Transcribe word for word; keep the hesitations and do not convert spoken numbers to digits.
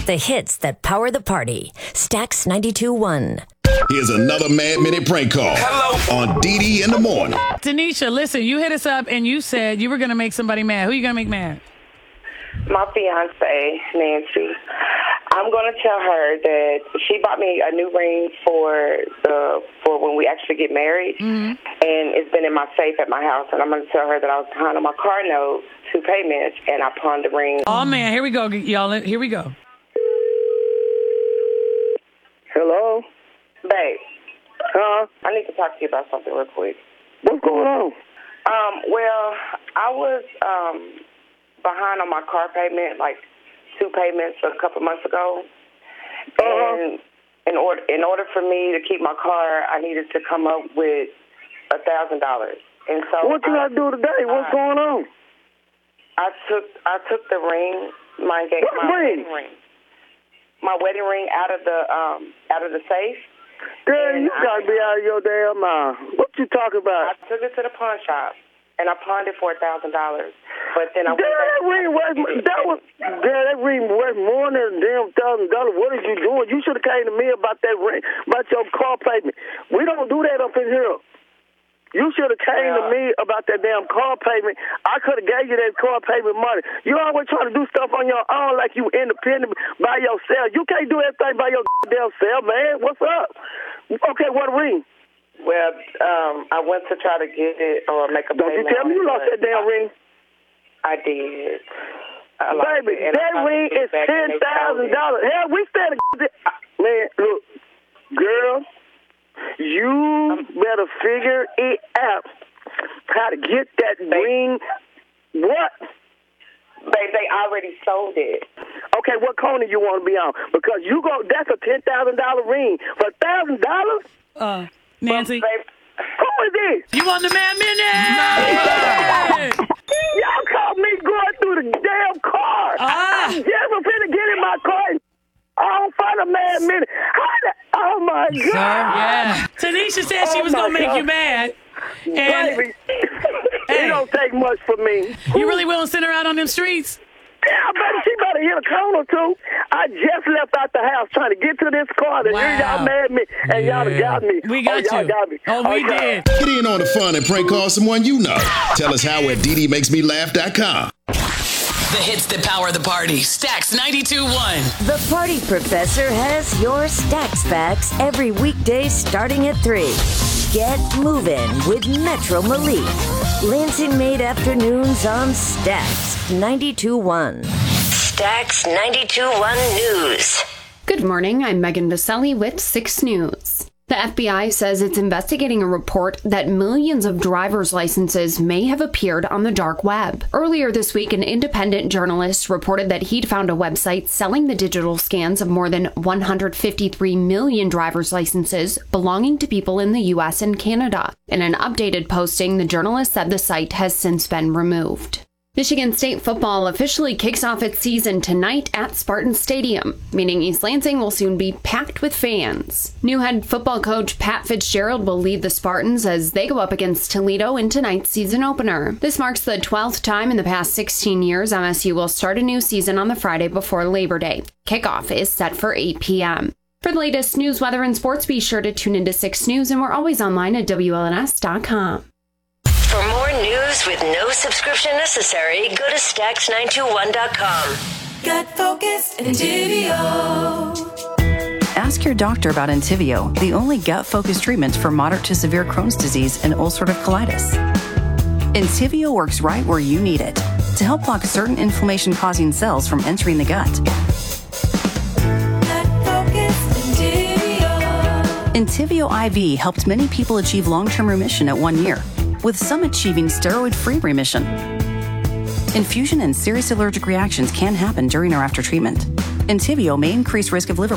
The hits that power the party. Stax ninety-two point one. Here's another Mad Minute prank call. Hello. On D D in the morning. Tanisha, listen, you hit us up and you said you were going to make somebody mad. Who are you going to make mad? My fiance, Nancy. I'm going to tell her that she bought me a new ring for the for when we actually get married, mm-hmm. and it's been in my safe at my house. And I'm going to tell her that I was behind on my car note, two payments, and I pawned the ring. Oh, man, here we go, y'all. Here we go. Hello? Babe. Huh? I need to talk to you about something real quick. What's going on? Um, well, I was um, behind on my car payment, like two payments a couple months ago. Uh-huh. And in order in order for me to keep my car, I needed to come up with a thousand dollars. And so what you gotta do today? What's I, going on? I took I took the ring, my engagement, what my ring? wedding ring, my wedding ring out of the um out of the safe. Girl, you I, gotta be out of your damn mind. What you talking about? I took it to the pawn shop. And I pawned it for a thousand dollars, but then I. Girl, that ring worth that was. Girl, that ring worth more than a damn thousand dollars. What is you doing? You should have came to me about that ring, about your car payment. We don't do that up in here. You should have came yeah. to me about that damn car payment. I could have gave you that car payment money. You always trying to do stuff on your own like you independent by yourself. You can't do everything by your damn self, man. What's up? Okay, what ring? Well, um, I went to try to get it or make a Don't payment. Don't you tell me you lost that damn I, ring? I did. I Baby, that ring is ten thousand dollars. Hell, we stand a man. Look, girl, you um, better figure it out how to get that they, ring. What? They they already sold it. Okay, what corner you want to be on? Because you go. That's a ten thousand dollar ring for a thousand dollars. Uh. Nancy. Who is this? You on the Mad Minute? Y'all caught me going through the damn car. Ah. I'm just finna get in my car and I don't find a Mad Minute. How the, oh, my God. Sir, yeah. Tanisha said she oh was going to make God. you mad. And, Baby, hey, it don't take much for me. You really willing to send her out on them streets? Yeah, baby, she better hit a corner, too. I just left out the house trying to get to this car. And wow. here y'all mad at me, and yeah. y'all got me. We got oh, you. Got me. Oh, we oh, did. Get in on the fun and prank call someone you know. Tell us how at D D makes me laugh dot com. The hits that power the party. Stax ninety-two point one. The Party Professor has your Stax facts every weekday starting at three. Get moving with Metro Malik. Lansing Made Afternoons on Stax ninety-two point one. Stax ninety-two point one News. Good morning, I'm Megan Vaselli with six News. The F B I says it's investigating a report that millions of driver's licenses may have appeared on the dark web. Earlier this week, an independent journalist reported that he'd found a website selling the digital scans of more than one hundred fifty-three million driver's licenses belonging to people in the U S and Canada. In an updated posting, the journalist said the site has since been removed. Michigan State football officially kicks off its season tonight at Spartan Stadium, meaning East Lansing will soon be packed with fans. New head football coach Pat Fitzgerald will lead the Spartans as they go up against Toledo in tonight's season opener. This marks the twelfth time in the past sixteen years M S U will start a new season on the Friday before Labor Day. Kickoff is set for eight p.m. For the latest news, weather, and sports, be sure to tune into six News, and we're always online at W L N S dot com. For more news with no subscription necessary, go to Stax nine two one dot com. Gut Focus Entivio. Ask your doctor about Entivio, the only gut-focused treatment for moderate to severe Crohn's disease and ulcerative colitis. Entivio works right where you need it to help block certain inflammation-causing cells from entering the gut. Entivio I V helped many people achieve long-term remission at one year, with some achieving steroid-free remission. Infusion and serious allergic reactions can happen during or after treatment. Entivio may increase risk of liver